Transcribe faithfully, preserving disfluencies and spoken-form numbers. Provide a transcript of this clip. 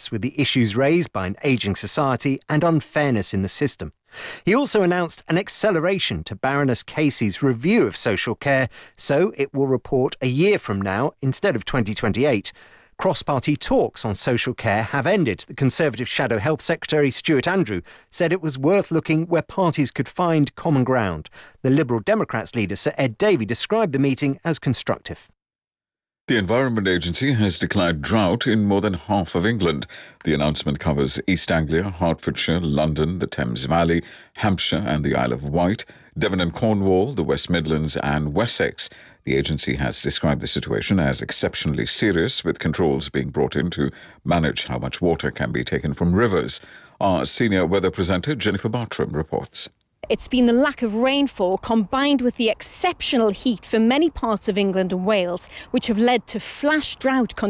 grips with the issues raised by an ageing society and unfairness in the system. He also announced an acceleration to Baroness Casey's review of social care, so it will report a year from now instead of twenty twenty-eight. Cross-party talks on social care have ended. The Conservative Shadow Health Secretary Stuart Andrew said it was worth looking where parties could find common ground. The Liberal Democrats leader Sir Ed Davey described the meeting as constructive. The Environment Agency has declared drought in more than half of England. The announcement covers East Anglia, Hertfordshire, London, the Thames Valley, Hampshire and the Isle of Wight, Devon and Cornwall, the West Midlands and Wessex. The agency has described the situation as exceptionally serious, with controls being brought in to manage how much water can be taken from rivers. Our senior weather presenter, Jennifer Bartram, reports. It's been the lack of rainfall combined with the exceptional heat for many parts of England and Wales, which have led to flash drought conditions.